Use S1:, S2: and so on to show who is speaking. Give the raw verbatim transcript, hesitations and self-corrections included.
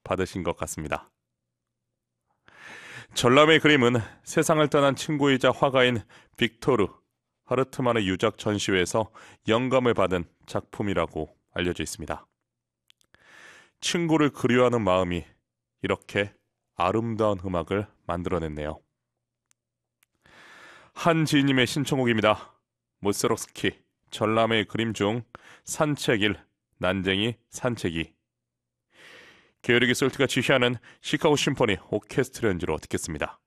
S1: 받으신 것 같습니다. 전람의 그림은 세상을 떠난 친구이자 화가인 빅토르 하르트만의 유작 전시회에서 영감을 받은 작품이라고 알려져 있습니다. 친구를 그리워하는 마음이 이렇게 아름다운 음악을 만들어냈네요. 한지희님의 신청곡입니다. 무스로스키 전람의 그림 중 산책일 난쟁이 산책이. 게으르기 솔트가 지휘하는 시카고 심포니 오케스트라 연주로 듣겠습니다.